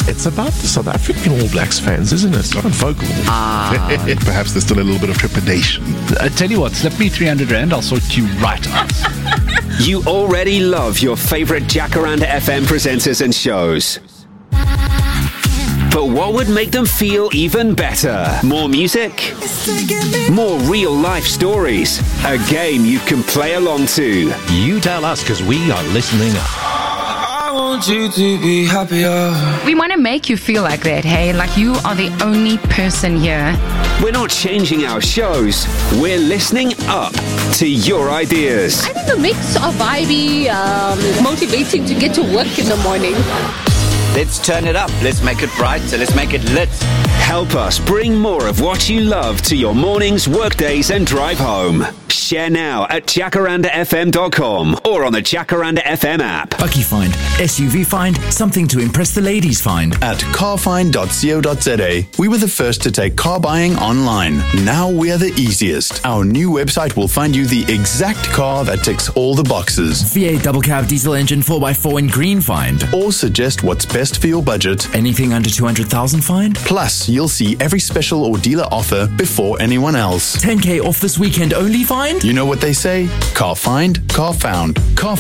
It's about the South African All Blacks fans, isn't it? It's not vocal. Perhaps there's still a little bit of trepidation. I tell you what, slip me 300 Rand, I'll sort you right out. You already love your favorite Jacaranda FM presenters and shows. But what would make them feel even better? More music? More real-life stories? A game you can play along to? You tell us, because we are listening up. I want you to be happier. We want to make you feel like that, hey? Like you are the only person here. We're not changing our shows. We're listening up to your ideas. I think the mix of vibey, motivating to get to work in the morning. Let's turn it up. Let's make it bright. So let's make it lit. Help us bring more of what you love to your mornings, workdays, and drive home. Share now at jacarandafm.com or on the Jacaranda FM app. Bucky find, SUV find, something to impress the ladies find. At carfind.co.za, we were the first to take car buying online. Now we are the easiest. Our new website will find you the exact car that ticks all the boxes. V8 double cab diesel engine 4x4 in green find. Or suggest what's best for your budget. Anything under 200,000 find. Plus, you'll see every special or dealer offer before anyone else. 10k off this weekend only find. You know what they say? Car find, car found.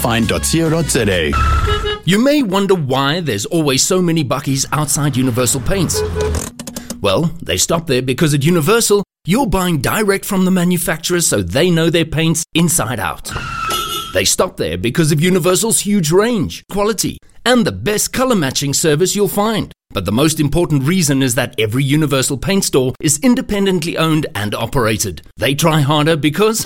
Carfind.co.za. You may wonder why there's always so many Buckies outside Universal Paints. Well, they stop there because at Universal, you're buying direct from the manufacturers so they know their paints inside out. They stop there because of Universal's huge range, quality, and the best color matching service you'll find. But the most important reason is that every Universal Paint store is independently owned and operated. They try harder because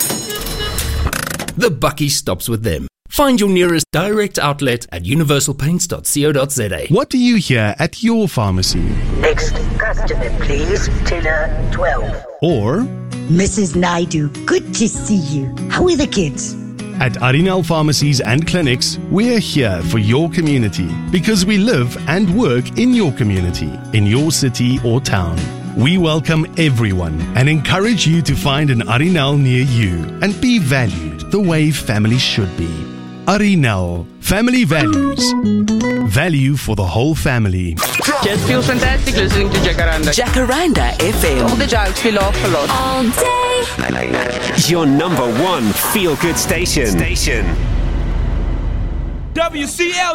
the Bucky stops with them. Find your nearest direct outlet at universalpaints.co.za. What do you hear at your pharmacy? Next customer, please. Teller 12. Or Mrs. Naidu, good to see you. How are the kids? At Arinal Pharmacies and Clinics, we're here for your community because we live and work in your community, in your city or town. We welcome everyone and encourage you to find an Arinal near you and be valued the way family should be. Arinal, family values. Value for the whole family. Just feels fantastic listening to Jacaranda. Jacaranda FM. All the jokes, we laugh a lot. All day. Your number one feel-good station. WCL